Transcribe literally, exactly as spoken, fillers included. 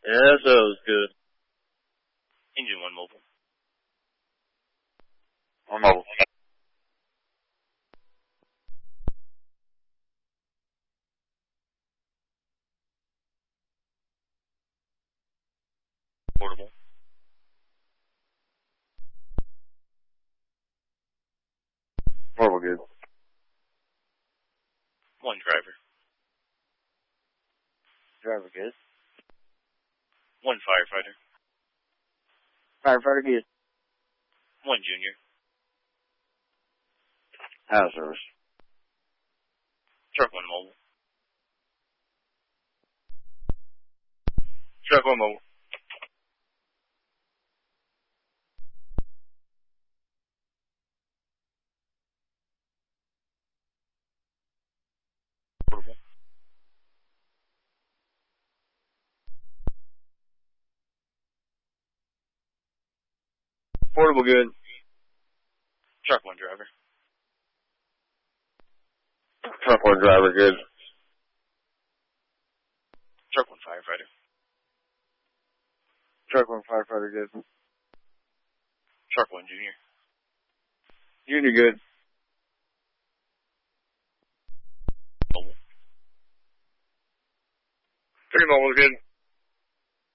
Yeah, so it was good. Engine one mobile. One mobile. Portable. Portable good. One driver. Driver good. One firefighter. Firefighter good. One junior. House service. Truck one mobile. Truck one mobile. Portable. Portable good. Truck one driver. Truck one driver good. Truck one firefighter. Truck one firefighter good. Truck one junior. Junior good. Mobile. Three mobile good.